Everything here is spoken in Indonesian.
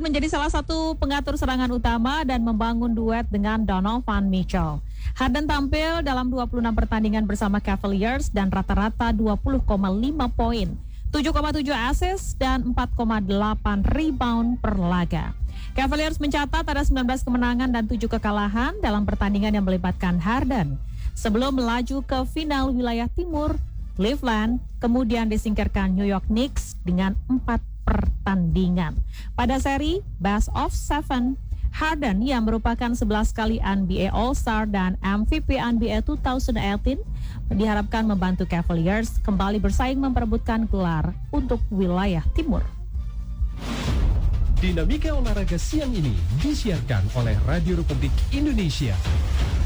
menjadi salah satu pengatur serangan utama dan membangun duet dengan Donovan Mitchell. Harden tampil dalam 26 pertandingan bersama Cavaliers dan rata-rata 20,5 poin, 7,7 assist dan 4,8 rebound per laga. Cavaliers mencatat ada 19 kemenangan dan 7 kekalahan dalam pertandingan yang melibatkan Harden. Sebelum melaju ke final wilayah timur, Cleveland kemudian disingkirkan New York Knicks dengan 4 pertandingan. Pada seri Best of 7, Harden yang merupakan 11 kali NBA All-Star dan MVP NBA 2018 diharapkan membantu Cavaliers kembali bersaing memperebutkan gelar untuk wilayah timur. Dinamika olahraga siang ini disiarkan oleh Radio Republik Indonesia.